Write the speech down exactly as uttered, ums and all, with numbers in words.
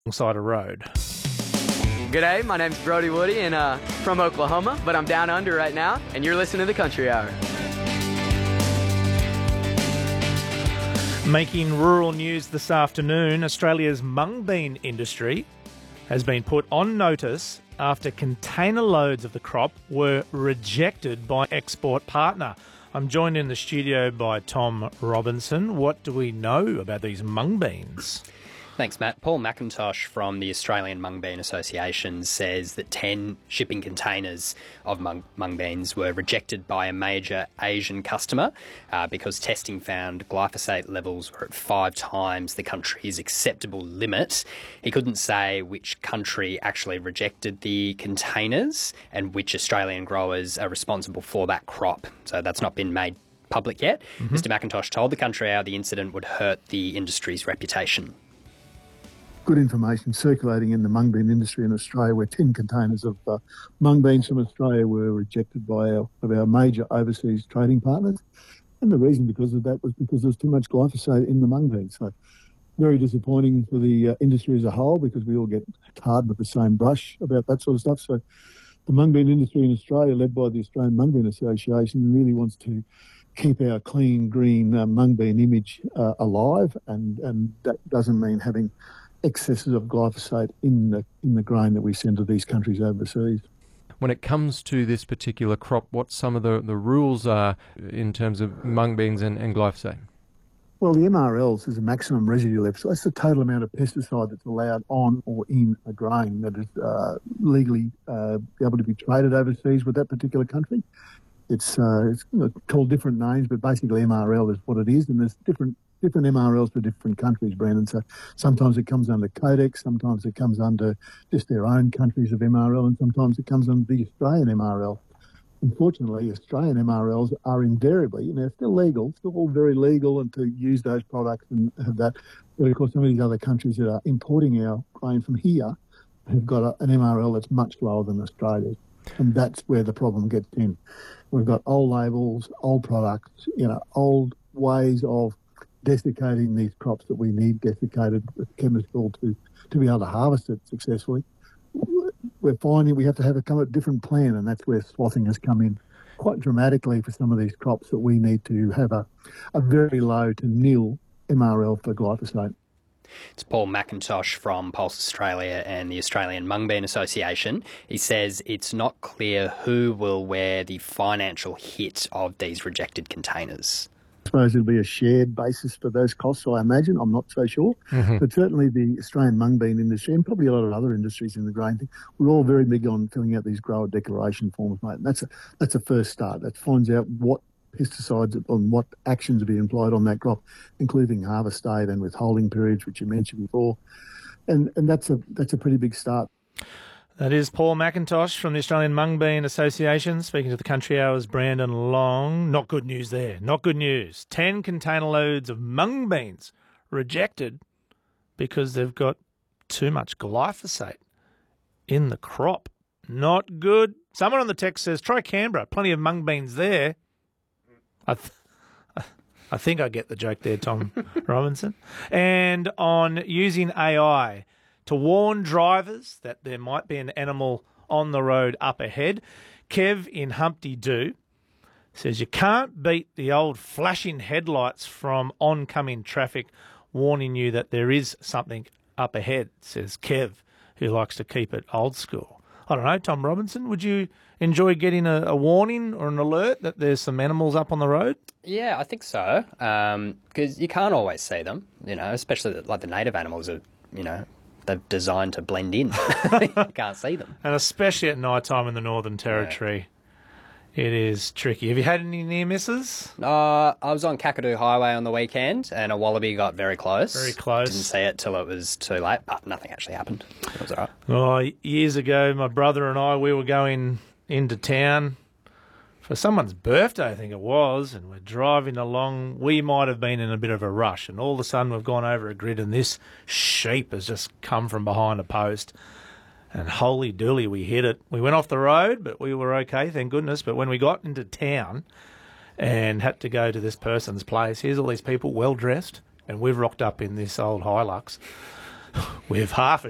alongside a road. G'day, my name's Brody Woody and uh, from Oklahoma, but I'm down under right now, and you're listening to the Country Hour. Making rural news this afternoon, Australia's mung bean industry has been put on notice after container loads of the crop were rejected by export partner. I'm joined in the studio by Tom Robinson. What do we know about these mung beans? Thanks, Matt. Paul McIntosh from the Australian Mung Bean Association says that ten shipping containers of mung, mung beans were rejected by a major Asian customer uh, because testing found glyphosate levels were at five times the country's acceptable limit. He couldn't say which country actually rejected the containers and which Australian growers are responsible for that crop. So that's not been made public yet. Mm-hmm. Mister McIntosh told the Country Hour the incident would hurt the industry's reputation. Good information circulating in the mung bean industry in Australia, where ten containers of uh, mung beans from Australia were rejected by our, of our major overseas trading partners. And the reason because of that was because there's too much glyphosate in the mung beans. So very disappointing for the uh, industry as a whole, because we all get tarred with the same brush about that sort of stuff. So the mung bean industry in Australia, led by the Australian Mung Bean Association, really wants to keep our clean, green uh, mung bean image uh, alive, and, and that doesn't mean having excesses of glyphosate in the in the grain that we send to these countries overseas. When it comes to this particular crop, what some of the, the rules are in terms of mung beans and, and glyphosate? Well, the M R Ls is a maximum residue level. So that's the total amount of pesticide that's allowed on or in a grain that is uh, legally uh, able to be traded overseas with that particular country. It's, uh, it's you know, called different names, but basically M R L is what it is, and there's different different M R Ls for different countries, Brandon. So sometimes it comes under Codex, sometimes it comes under just their own countries of M R L, and sometimes it comes under the Australian M R L. Unfortunately, Australian M R Ls are invariably, you know, still legal, still all very legal, and to use those products and have that. But of course, some of these other countries that are importing our grain from here have got a, an M R L that's much lower than Australia's. And that's where the problem gets in. We've got old labels, old products, you know, old ways of desiccating these crops that we need desiccated with chemical to, to be able to harvest it successfully. We're finding we have to have a, come a different plan, and that's where swathing has come in quite dramatically for some of these crops, that we need to have a, a very low to nil M R L for glyphosate. It's Paul McIntosh from Pulse Australia and the Australian Mung Bean Association. He says it's not clear who will wear the financial hit of these rejected containers. I suppose it'll be a shared basis for those costs, I imagine. I'm not so sure. Mm-hmm. But certainly the Australian mung bean industry, and probably a lot of other industries in the grain thing, we're all very big on filling out these grower declaration forms, mate. And that's a, that's a first start. That finds out what pesticides and what actions are being applied on that crop, including harvest date and withholding periods, which you mentioned before. And and that's a that's a pretty big start. That is Paul McIntosh from the Australian Mung Bean Association, speaking to the Country Hour's Brandon Long. Not good news there. Not good news. Ten container loads of mung beans rejected because they've got too much glyphosate in the crop. Not good. Someone on the text says, try Canberra. Plenty of mung beans there. I, th- I think I get the joke there, Tom Robinson. And on using A I to warn drivers that there might be an animal on the road up ahead. Kev in Humpty Doo says you can't beat the old flashing headlights from oncoming traffic warning you that there is something up ahead, says Kev, who likes to keep it old school. I don't know, Tom Robinson, would you enjoy getting a, a warning or an alert that there's some animals up on the road? Yeah, I think so, because um, you can't always see them, you know, especially the, like the native animals are, you know, they're designed to blend in. You can't see them. And especially at night time in the Northern Territory, yeah. It is tricky. Have you had any near misses? Uh, I was on Kakadu Highway on the weekend and a wallaby got very close. Very close. Didn't see it till it was too late, but nothing actually happened. It was all right. Well, years ago, my brother and I, we were going into town for someone's birthday, I think it was, and we're driving along. We might have been in a bit of a rush, and all of a sudden we've gone over a grid and this sheep has just come from behind a post. And holy dooly, we hit it. We went off the road, but we were okay, thank goodness. But when we got into town and had to go to this person's place, here's all these people well-dressed, and we've rocked up in this old Hilux with half a